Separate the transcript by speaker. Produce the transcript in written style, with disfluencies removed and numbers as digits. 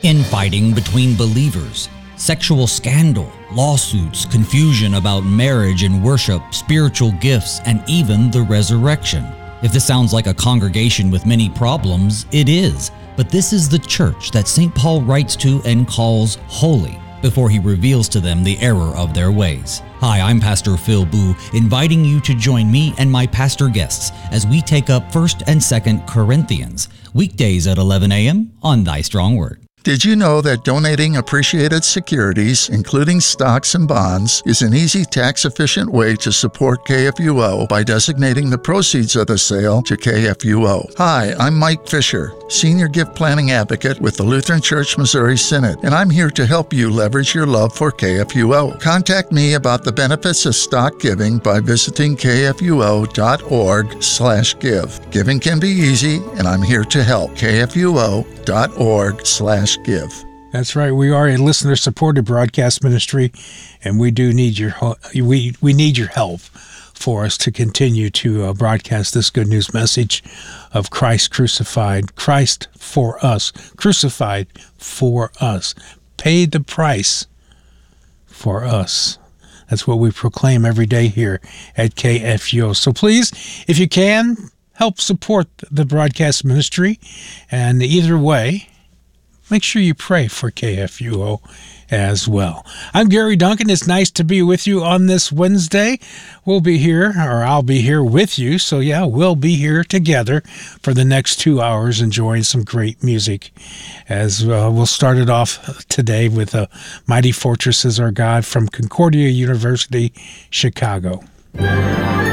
Speaker 1: infighting between believers, sexual scandal, lawsuits, confusion about marriage and worship, spiritual gifts, and even the resurrection. If this sounds like a congregation with many problems, it is. But this is the church that St. Paul writes to and calls holy before he reveals to them the error of their ways. Hi, I'm Pastor Phil Boo, inviting you to join me and my pastor guests as we take up 1st and 2nd Corinthians, weekdays at 11 a.m. on Thy Strong Word.
Speaker 2: Did you know that donating appreciated securities, including stocks and bonds, is an easy, tax-efficient way to support KFUO by designating the proceeds of the sale to KFUO? Hi, I'm Mike Fisher, Senior Gift Planning Advocate with the Lutheran Church Missouri Synod, and I'm here to help you leverage your love for KFUO. Contact me about the benefits of stock giving by visiting kfuo.org/give. Giving can be easy, and I'm here to help. kfuo.org/give.
Speaker 3: That's right. We are a listener-supported broadcast ministry, and we do need your we need your help for us to continue to broadcast this good news message of Christ crucified, Christ for us, crucified for us, paid the price for us. That's what we proclaim every day here at KFUO. So please, if you can, help support the broadcast ministry, and either way, make sure you pray for KFUO as well. I'm Gary Duncan. It's nice to be with you on this Wednesday. We'll be here, or I'll be here with you. So yeah, we'll be here together for the next 2 hours enjoying some great music. As we'll start it off today with Mighty Fortress is Our God from Concordia University, Chicago.